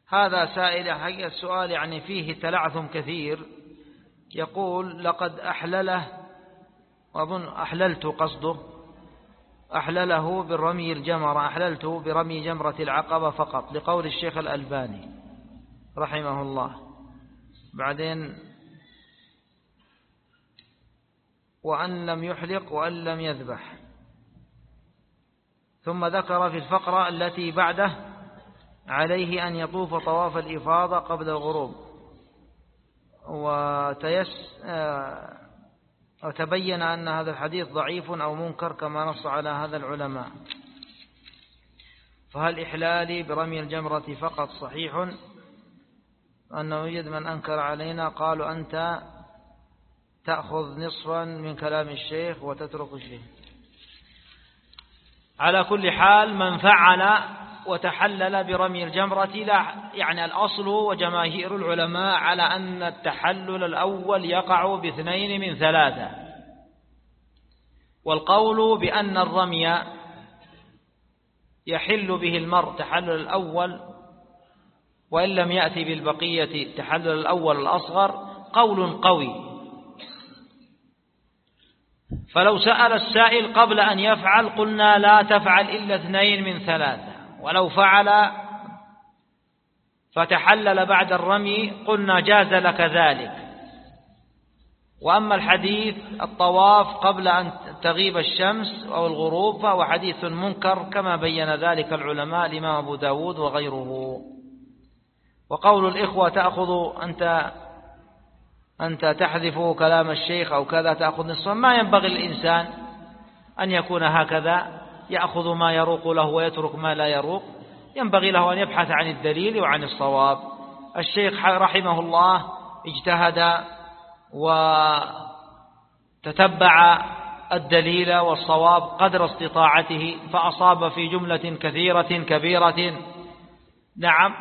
هذا سائل حقيقة السؤال يعني فيه تلعثم كثير. يقول لقد أحلله، وأظن أحللت قصده، أحلله بالرمي الجمرة، أحللت برمي جمرة العقبة فقط، لقول الشيخ الألباني رحمه الله. بعدين وأن لم يحلق وأن لم يذبح. ثم ذكر في الفقرة التي بعده عليه أن يطوف طواف الإفاضة قبل الغروب، وتبين أن هذا الحديث ضعيف أو منكر كما نص على هذا العلماء. فهل إحلالي برمي الجمرة فقط صحيح؟ أنه يوجد من أنكر علينا، قالوا أنت تأخذ نصفا من كلام الشيخ وتترك الشيخ. على كل حال من فعل وتحلل برمي الجمرة لا يعني الأصل وجماهير العلماء على أن التحلل الأول يقع باثنين من ثلاثة، والقول بأن الرمي يحل به المرء تحلل الأول وإن لم يأتي بالبقية التحلل الأول الأصغر قول قوي. فلو سأل السائل قبل أن يفعل قلنا لا تفعل إلا اثنين من ثلاثة، ولو فعل فتحلل بعد الرمي قلنا جاز لك ذلك. وأما الحديث الطواف قبل أن تغيب الشمس أو الغروب فهو حديث منكر كما بين ذلك العلماء الإمام أبو داود وغيره. وقول الإخوة تأخذ أنت تحذف كلام الشيخ أو كذا تأخذ نصفا، ما ينبغي الإنسان أن يكون هكذا يأخذ ما يروق له ويترك ما لا يروق، ينبغي له أن يبحث عن الدليل وعن الصواب. الشيخ رحمه الله اجتهد وتتبع الدليل والصواب قدر استطاعته فأصاب في جملة كثيرة كبيرة، نعم،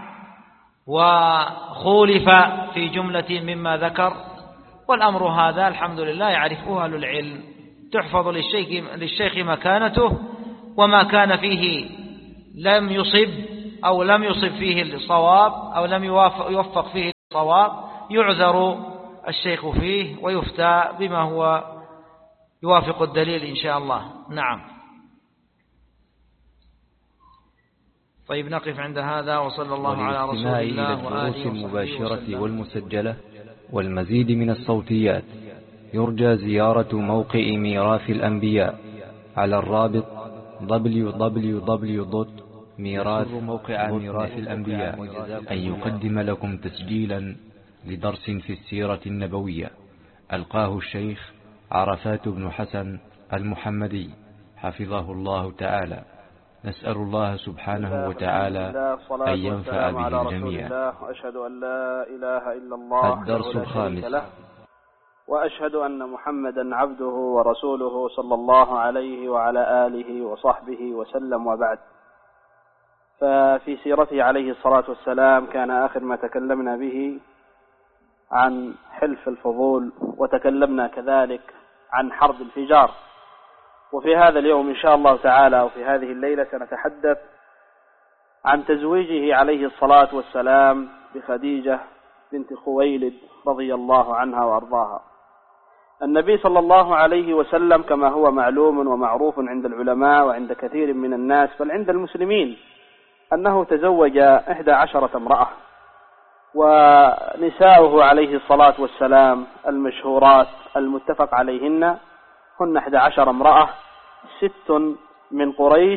وخولف في جملة مما ذكر. والأمر هذا الحمد لله يعرفه أهل العلم، تحفظ للشيخ مكانته، وما كان فيه لم يصب أو لم يصب فيه الصواب أو لم يوفق فيه الصواب يعذر الشيخ فيه ويفتى بما هو يوافق الدليل إن شاء الله. نعم. طيب نقف عند هذا، وصلى الله على رسول الله وآله وصحبه المباشرة والمسجلة والمزيد من الصوتيات يرجى زيارة موقع ميراث الأنبياء على الرابط www.ميراث الأنبياء أن يقدم لكم تسجيلا لدرس في السيرة النبوية ألقاه الشيخ عرفات بن حسن المحمدي حفظه الله تعالى. نسأل الله سبحانه وتعالى أن ينفع به الجميع. وأشهد أن لا إله إلا الله الدرس الخامس. وأشهد أن محمدا عبده ورسوله صلى الله عليه وعلى آله وصحبه وسلم، وبعد. ففي سيرته عليه الصلاة والسلام كان آخر ما تكلمنا به عن حلف الفضول، وتكلمنا كذلك عن حرب الفجار. وفي هذا اليوم إن شاء الله تعالى وفي هذه الليلة سنتحدث عن تزويجه عليه الصلاة والسلام بخديجة بنت خويلد رضي الله عنها وأرضاها. النبي صلى الله عليه وسلم كما هو معلوم ومعروف عند العلماء وعند كثير من الناس بل عند المسلمين أنه تزوج 11 امرأة، ونساؤه عليه الصلاة والسلام المشهورات المتفق عليهن هن 11 امرأة، 6 من قريش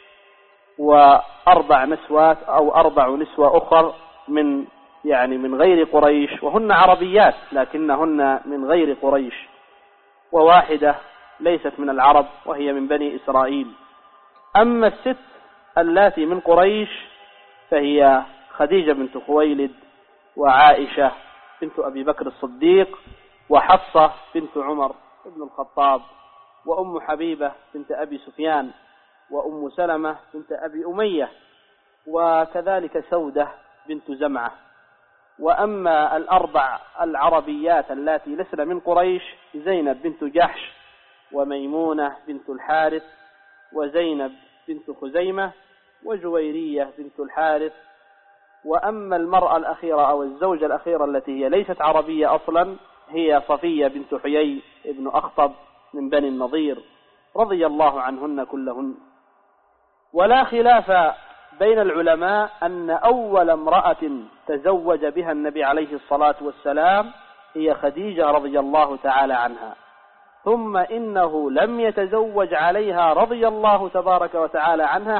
وأربع نسوات أو 4 نسوة أخر من غير قريش، وهن عربيات لكنهن من غير قريش، وواحدة ليست من العرب وهي من بني إسرائيل. أما 6 اللاتي من قريش فهي خديجة بنت خويلد، وعائشة بنت أبي بكر الصديق، وحفصة بنت عمر بن الخطاب، وأم حبيبة بنت أبي سفيان، وأم سلمة بنت أبي أمية، وكذلك سودة بنت زمعة. وأما 4 العربيات اللاتي لسن من قريش زينب بنت جحش، وميمونة بنت الحارث، وزينب بنت خزيمة، وجويرية بنت الحارث، وأما المرأة الأخيرة أو الزوجة الأخيرة التي هي ليست عربية أصلا هي صفية بنت حيي ابن أخطب من بني النضير رضي الله عنهن كلهن. ولا خلاف بين العلماء أن أول امرأة تزوج بها النبي عليه الصلاة والسلام هي خديجة رضي الله تعالى عنها، ثم إنه لم يتزوج عليها رضي الله تبارك وتعالى عنها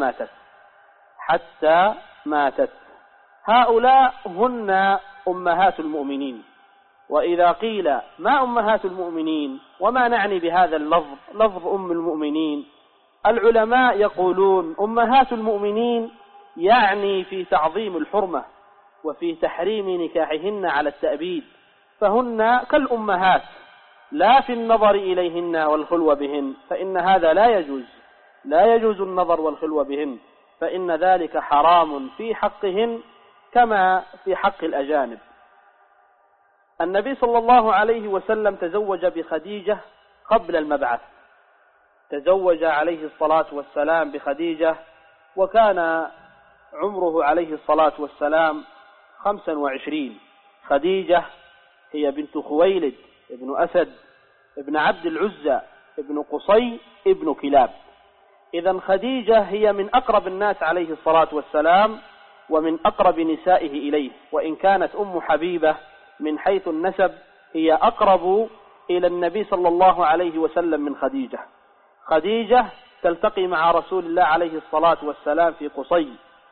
حتى ماتت. هؤلاء هن أمهات المؤمنين. وإذا قيل ما أمهات المؤمنين وما نعني بهذا اللفظ لفظ أم المؤمنين، العلماء يقولون أمهات المؤمنين يعني في تعظيم الحرمة وفي تحريم نكاحهن على التأبيد، فهن كالأمهات لا في النظر إليهن والخلوة بهن، فإن هذا لا يجوز النظر والخلوة بهن، فإن ذلك حرام في حقهن كما في حق الأجانب. النبي صلى الله عليه وسلم تزوج بخديجة قبل المبعث، تزوج عليه الصلاة والسلام بخديجة وكان عمره عليه الصلاة والسلام 25. خديجة هي بنت خويلد ابن أسد ابن عبد العزى ابن قصي ابن كلاب. إذن خديجة هي من أقرب الناس عليه الصلاة والسلام ومن أقرب نسائه إليه، وإن كانت أم حبيبة من حيث النسب هي أقرب إلى النبي صلى الله عليه وسلم من خديجة. خديجة تلتقي مع رسول الله عليه الصلاة والسلام في قصي،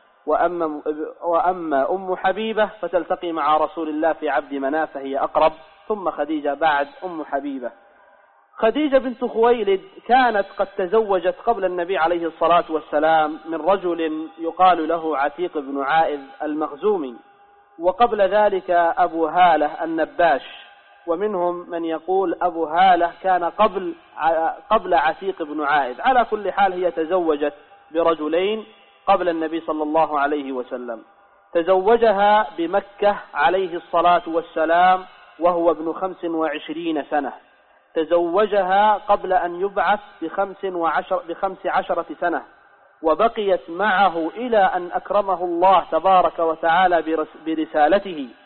وأما أم حبيبة فتلتقي مع رسول الله في عبد مناف، فهي أقرب، ثم خديجة بعد أم حبيبة. خديجة بنت خويلد كانت قد تزوجت قبل النبي عليه الصلاة والسلام من رجل يقال له عتيق بن عائذ المخزومي، وقبل ذلك أبو هالة النباش، ومنهم من يقول أبو هالة كان قبل عتيق بن عائذ. على كل حال هي تزوجت برجلين قبل النبي صلى الله عليه وسلم. تزوجها بمكة عليه الصلاة والسلام وهو ابن 25 سنة، تزوجها قبل أن يبعث ب15 سنة، وبقيت معه إلى أن أكرمه الله تبارك وتعالى برسالته